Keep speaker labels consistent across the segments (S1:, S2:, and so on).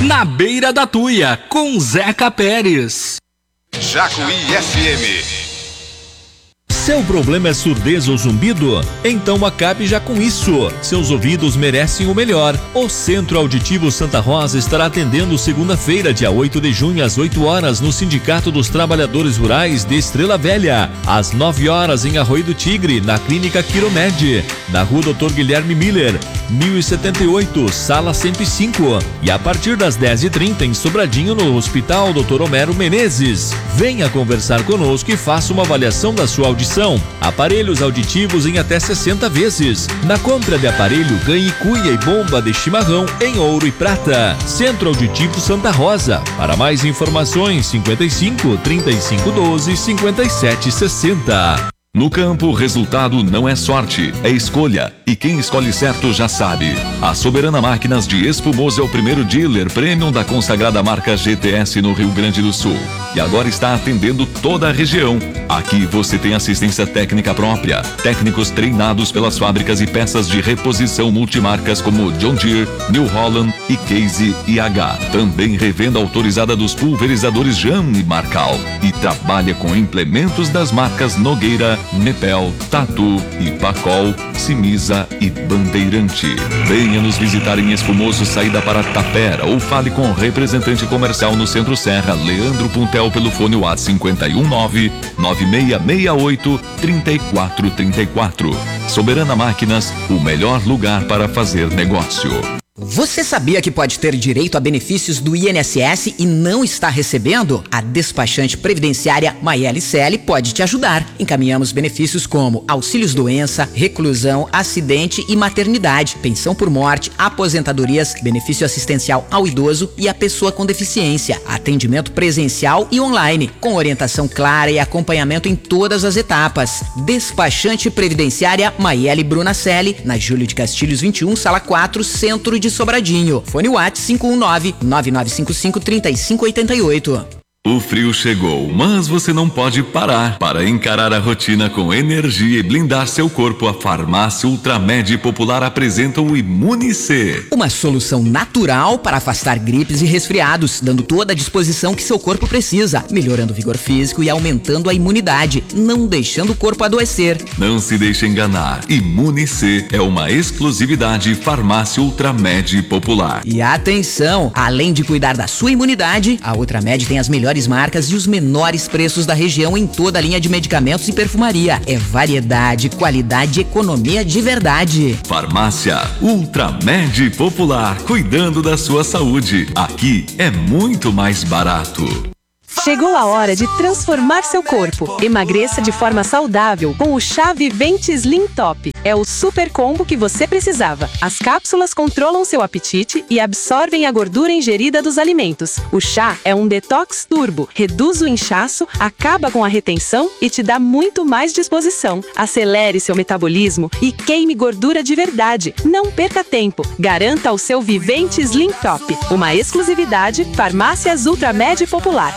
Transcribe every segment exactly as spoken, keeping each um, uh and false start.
S1: Na Beira da Tuia, com Zeca Pérez.
S2: Jacuí F M.
S3: Seu problema é surdez ou zumbido? Então acabe já com isso. Seus ouvidos merecem o melhor. O Centro Auditivo Santa Rosa estará atendendo segunda-feira, dia oito de junho, às oito horas, no Sindicato dos Trabalhadores Rurais de Estrela Velha. Às nove horas, em Arroio do Tigre, na Clínica Quiromed. Na Rua doutor Guilherme Miller, mil e setenta e oito, sala cento e cinco. E a partir das dez e trinta, em Sobradinho, no Hospital doutor Homero Menezes. Venha conversar conosco e faça uma avaliação da sua audição. Aparelhos auditivos em até sessenta vezes. Na compra de aparelho, ganhe cuia e bomba de chimarrão em ouro e prata. Centro Auditivo Santa Rosa. Para mais informações, cinquenta e cinco, trinta e cinco, doze, cinquenta e sete, sessenta.
S4: No campo, o resultado não é sorte, é escolha. E quem escolhe certo já sabe. A Soberana Máquinas de Espumoso é o primeiro dealer premium da consagrada marca G T S no Rio Grande do Sul. E agora está atendendo toda a região. Aqui você tem assistência técnica própria, técnicos treinados pelas fábricas e peças de reposição multimarcas como John Deere, New Holland e Case I H. Também revenda autorizada dos pulverizadores Jam e Marcal. E trabalha com implementos das marcas Nogueira, Nepel, Tatu, Ipacol, Simisa e Bandeirante. Venha nos visitar em Espumoso, saída para Tapera, ou fale com o representante comercial no Centro Serra, Leandro Puntel, pelo fone WhatsApp cinco um nove, nove seis seis oito, três quatro três quatro. Soberana Máquinas, o melhor lugar para fazer negócio.
S5: Você sabia que pode ter direito a benefícios do I N S S e não está recebendo? A despachante previdenciária Maiele C L pode te ajudar. Encaminhamos benefícios como auxílios doença, reclusão, acidente e maternidade, pensão por morte, aposentadorias, benefício assistencial ao idoso e à pessoa com deficiência, atendimento presencial e online, com orientação clara e acompanhamento em todas as etapas. Despachante previdenciária Maiele Bruna C L, na Júlio de Castilhos vinte e um, sala quatro, Centro de Sobradinho. Fone WhatsApp cinco um nove, nove nove cinco cinco, três cinco oito oito.
S4: O frio chegou, mas você não pode parar. Para encarar a rotina com energia e blindar seu corpo, a Farmácia Ultramed Popular apresenta o Imunice.
S5: Uma solução natural para afastar gripes e resfriados, dando toda a disposição que seu corpo precisa, melhorando o vigor físico e aumentando a imunidade, não deixando o corpo adoecer.
S4: Não se deixe enganar. Imunice é uma exclusividade Farmácia Ultramed Popular.
S5: E atenção, além de cuidar da sua imunidade, a Ultramed tem as melhores marcas e os menores preços da região em toda a linha de medicamentos e perfumaria. É variedade, qualidade e economia de verdade.
S4: Farmácia Ultramed Popular, cuidando da sua saúde. Aqui é muito mais barato.
S6: Chegou a hora de transformar seu corpo. Emagreça de forma saudável com o Chá Vivente Slim Top. É o super combo que você precisava. As cápsulas controlam seu apetite e absorvem a gordura ingerida dos alimentos. O chá é um detox turbo, reduz o inchaço, acaba com a retenção e te dá muito mais disposição. Acelere seu metabolismo e queime gordura de verdade. Não perca tempo. Garanta o seu Vivente Slim Top. Uma exclusividade Farmácias Ultramed Popular.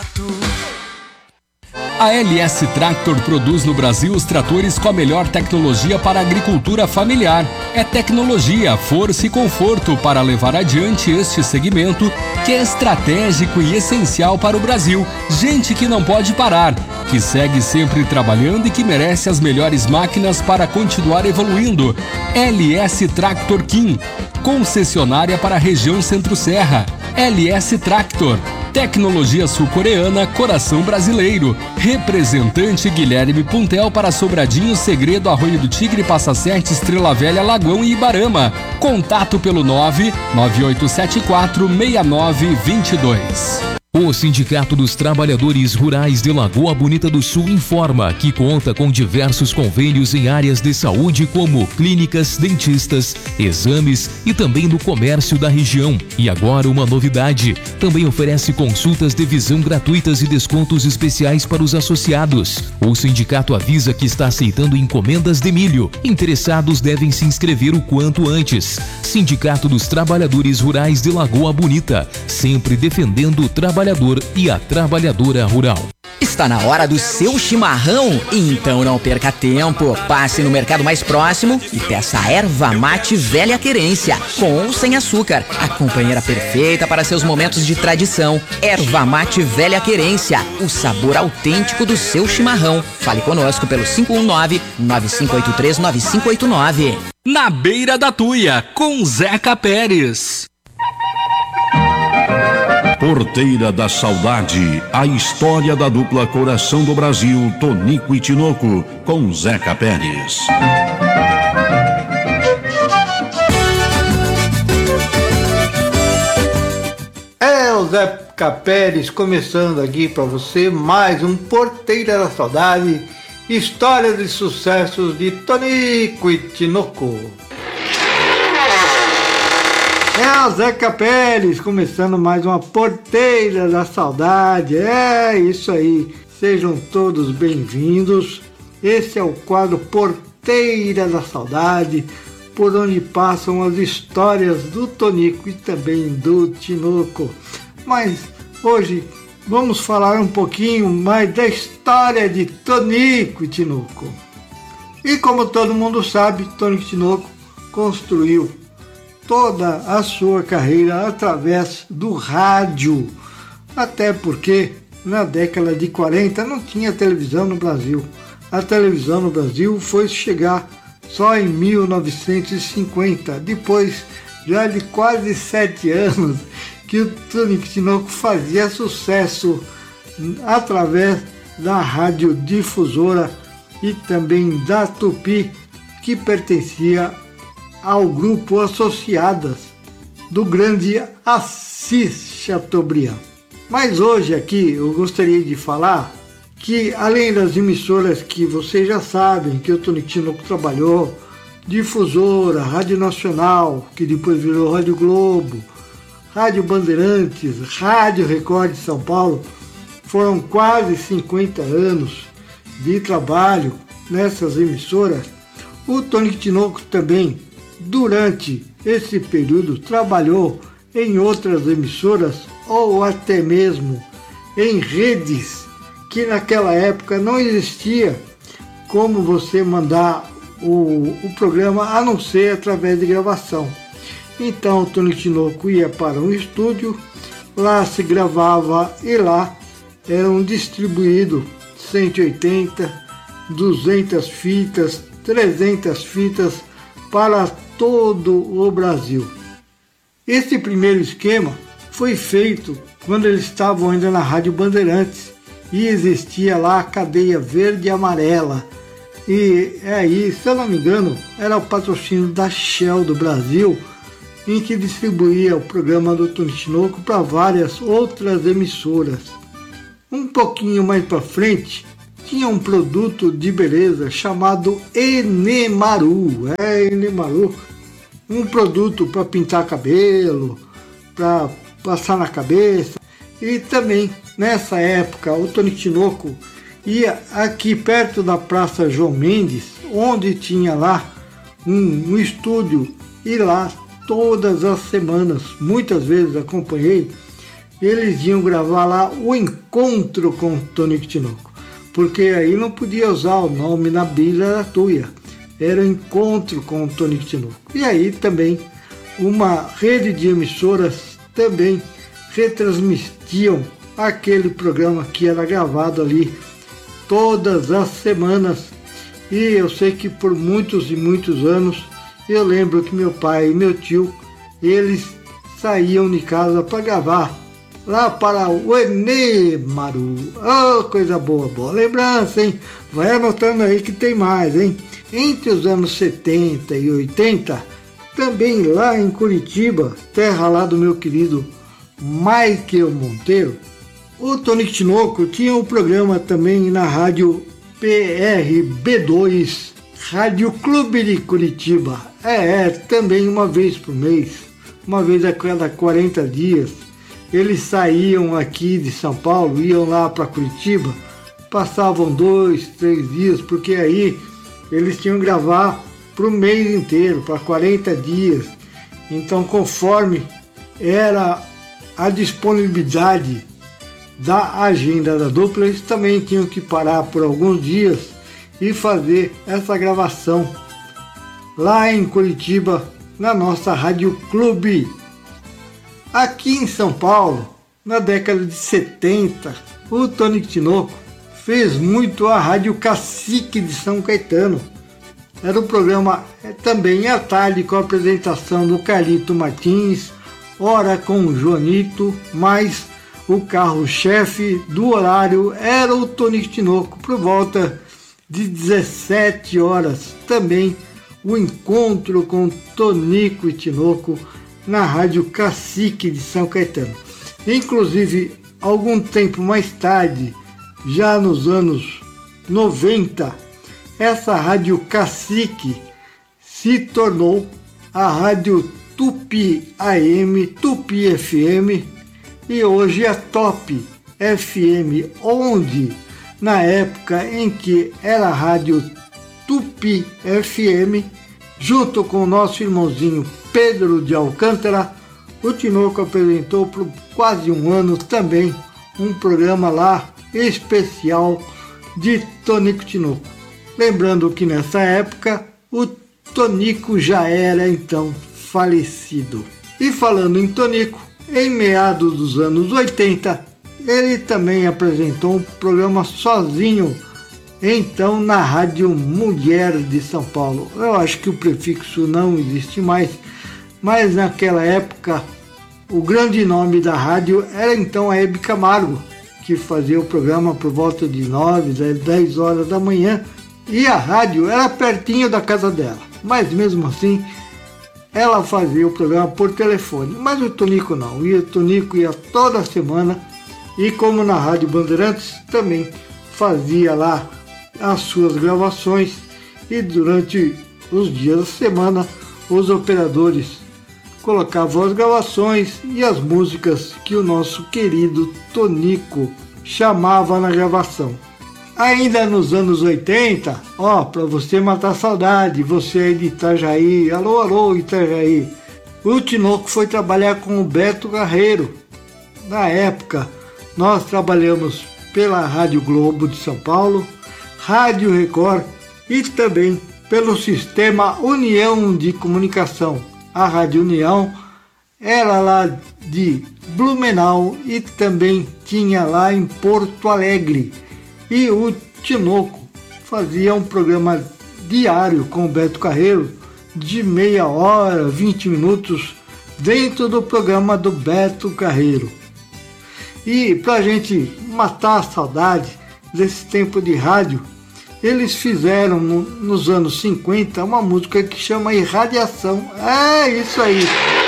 S1: A L S Tractor produz no Brasil os tratores com a melhor tecnologia para a agricultura familiar. É tecnologia, força e conforto para levar adiante este segmento que é estratégico e essencial para o Brasil. Gente que não pode parar, que segue sempre trabalhando e que merece as melhores máquinas para continuar evoluindo. L S Tractor Kim, concessionária para a região Centro-Serra. L S Tractor. Tecnologia sul-coreana, coração brasileiro. Representante Guilherme Puntel para Sobradinho, Segredo, Arroio do Tigre, Passa Sete, Estrela Velha, Lagoão e Ibarama. Contato pelo nove nove oito sete quatro, seis nove dois dois.
S7: O Sindicato dos Trabalhadores Rurais de Lagoa Bonita do Sul informa que conta com diversos convênios em áreas de saúde como clínicas, dentistas, exames e também no comércio da região. E agora uma novidade, também oferece consultas de visão gratuitas e descontos especiais para os associados. O sindicato avisa que está aceitando encomendas de milho. Interessados devem se inscrever o quanto antes. Sindicato dos Trabalhadores Rurais de Lagoa Bonita, sempre defendendo o trabalhador e a trabalhadora rural.
S5: Está na hora do seu chimarrão, então não perca tempo. Passe no mercado mais próximo e peça a erva mate velha querência, com ou sem açúcar, a companheira perfeita para seus momentos de tradição. Erva mate velha querência, o sabor autêntico do seu chimarrão. Fale conosco pelo cinco um nove, nove cinco oito três, nove cinco oito nove.
S1: Na Beira da Tuia, com Zeca Pérez.
S8: Porteira da Saudade, a história da dupla Coração do Brasil, Tonico e Tinoco, com Zeca Pérez.
S9: É o Zeca Pérez começando aqui para você mais um Porteira da Saudade, história de sucessos de Tonico e Tinoco. É o Zeca Pérez, começando mais uma Porteira da Saudade. É isso aí, sejam todos bem-vindos. Esse é o quadro Porteira da Saudade, por onde passam as histórias do Tonico e também do Tinoco. Mas hoje vamos falar um pouquinho mais da história de Tonico e Tinoco. E como todo mundo sabe, Tonico e Tinoco construiu toda a sua carreira através do rádio, até porque na década de quarenta não tinha televisão no Brasil. A televisão no Brasil foi chegar só em mil novecentos e cinquenta, depois já de quase sete anos que o Tonico e Tinoco fazia sucesso através da radiodifusora e também da Tupi, que pertencia ao grupo Associadas do grande Assis Chateaubriand. Mas hoje aqui eu gostaria de falar que, além das emissoras que vocês já sabem que o Tonico e Tinoco trabalhou, Difusora, Rádio Nacional, que depois virou Rádio Globo, Rádio Bandeirantes, Rádio Record de São Paulo, foram quase cinquenta anos de trabalho nessas emissoras. O Tonico e Tinoco também, durante esse período, trabalhou em outras emissoras ou até mesmo em redes que naquela época não existia como você mandar o, o programa a não ser através de gravação. Então o Tonico e Tinoco ia para um estúdio, lá se gravava e lá eram distribuídos cento e oitenta, duzentas fitas, trezentas fitas para todo o Brasil. Esse primeiro esquema foi feito quando eles estavam ainda na Rádio Bandeirantes e existia lá a cadeia verde e amarela. E aí, se eu não me engano, era o patrocínio da Shell do Brasil, em que distribuía o programa do Tonico e Tinoco para várias outras emissoras. Um pouquinho mais para frente, tinha um produto de beleza chamado Enemaru. É, Enemaru. Um produto para pintar cabelo, para passar na cabeça. E também, nessa época, o Tonico e Tinoco ia aqui perto da Praça João Mendes, onde tinha lá um, um estúdio, e lá todas as semanas, muitas vezes acompanhei, eles iam gravar lá o encontro com o Tonico e Tinoco, porque aí não podia usar o nome na Beira da Tuia, era o encontro com o Tonico e Tinoco. E aí também uma rede de emissoras também retransmitiam aquele programa que era gravado ali todas as semanas. E eu sei que por muitos e muitos anos, eu lembro que meu pai e meu tio, eles saíam de casa para gravar lá para o Enemaru. Oh, coisa boa, boa lembrança, hein? Vai anotando aí que tem mais, hein? Entre os anos setenta e oitenta, também lá em Curitiba, terra lá do meu querido Michael Monteiro, o Tonico e Tinoco tinha um programa também na rádio P R B dois, Rádio Clube de Curitiba. É, é, também uma vez por mês, uma vez a cada quarenta dias, eles saíam aqui de São Paulo, iam lá para Curitiba, passavam dois, três dias, porque aí eles tinham que gravar para o mês inteiro, para quarenta dias. Então, conforme era a disponibilidade da agenda da dupla, eles também tinham que parar por alguns dias e fazer essa gravação lá em Curitiba, na nossa Rádio Clube. Aqui em São Paulo, na década de setenta, o Tonico Tinoco fez muito a Rádio Cacique de São Caetano. Era um programa também à tarde com a apresentação do Carlito Martins, ora com o Joanito, mas o carro-chefe do horário era o Tonico Tinoco. Por volta de dezessete horas, também o encontro com Tonico e Tinoco na Rádio Cacique de São Caetano. Inclusive, algum tempo mais tarde, já nos anos noventa, essa Rádio Cacique se tornou a Rádio Tupi A M, Tupi F M, e hoje é Top F M, onde na época em que era a Rádio Tupi F M, junto com o nosso irmãozinho Pedro de Alcântara, o Tinoco apresentou por quase um ano também um programa lá especial de Tonico Tinoco. Lembrando que nessa época o Tonico já era então falecido. E falando em Tonico, em meados dos anos oitenta, ele também apresentou um programa sozinho, então na Rádio Mulher de São Paulo. Eu acho que o prefixo não existe mais, mas naquela época o grande nome da rádio era então a Hebe Camargo, que fazia o programa por volta de nove, dez horas da manhã, e a rádio era pertinho da casa dela, mas mesmo assim ela fazia o programa por telefone. Mas o Tonico não, o Tonico ia toda semana, e como na Rádio Bandeirantes também fazia lá as suas gravações, e durante os dias da semana os operadores colocavam as gravações e as músicas que o nosso querido Tonico chamava na gravação. Ainda nos anos oitenta, ó, para você matar a saudade, você aí de Itajaí, alô, alô, Itajaí, o Tinoco foi trabalhar com o Beto Carreiro. Na época, nós trabalhamos pela Rádio Globo de São Paulo, Rádio Record e também pelo Sistema União de Comunicação. A Rádio União era lá de Blumenau e também tinha lá em Porto Alegre. E o Tinoco fazia um programa diário com o Beto Carreiro de meia hora, vinte minutos, dentro do programa do Beto Carreiro. E para a gente matar a saudade desse tempo de rádio, eles fizeram no, nos anos cinquenta uma música que chama Irradiação. É isso aí.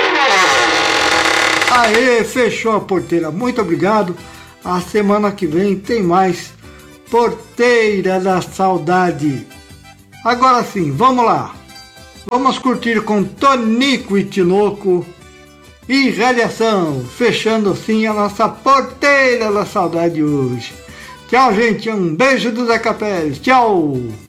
S9: Aê, fechou a porteira. Muito obrigado. A semana que vem tem mais Porteira da Saudade. Agora sim, vamos lá. Vamos curtir com Tonico e Tinoco Irradiação, fechando assim a nossa Porteira da Saudade hoje. Tchau, gente. Um beijo do Zé Capelles. Tchau.